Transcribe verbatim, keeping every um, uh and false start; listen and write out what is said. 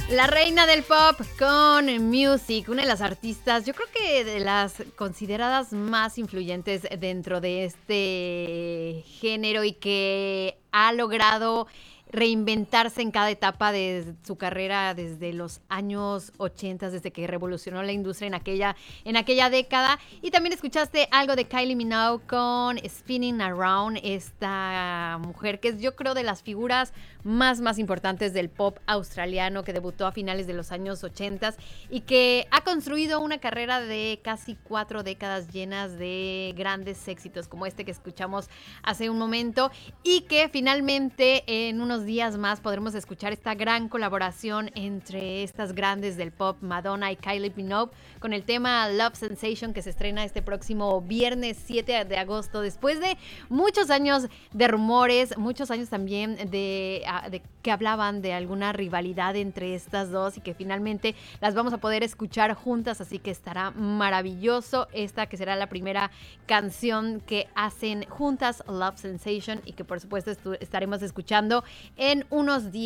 La reina del pop con Music, una de las artistas, yo creo que de las consideradas más influyentes dentro de este género y que ha logrado reinventarse en cada etapa de su carrera desde los años ochenta, desde que revolucionó la industria en aquella, en aquella década. Y también escuchaste algo de Kylie Minogue con Spinning Around, esta mujer que es, yo creo, de las figuras más, más importantes del pop australiano, que debutó a finales de los años ochenta y que ha construido una carrera de casi cuatro décadas llenas de grandes éxitos como este que escuchamos hace un momento, y que finalmente en unos días más podremos escuchar esta gran colaboración entre estas grandes del pop, Madonna y Kylie Minogue, con el tema Love Sensation, que se estrena este próximo viernes siete de agosto, después de muchos años de rumores, muchos años también de, de que hablaban de alguna rivalidad entre estas dos, y que finalmente las vamos a poder escuchar juntas, así que estará maravilloso esta que será la primera canción que hacen juntas, Love Sensation, y que por supuesto estu- estaremos escuchando en unos días